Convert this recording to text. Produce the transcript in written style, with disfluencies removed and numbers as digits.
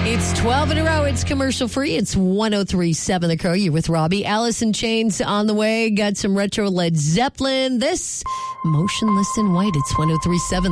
It's 12 in a row. It's commercial free. It's 103.7 The Crow. You're with Robbie. Alice in Chains on the way. Got some retro Led Zeppelin. This Motionless in White. It's 103.7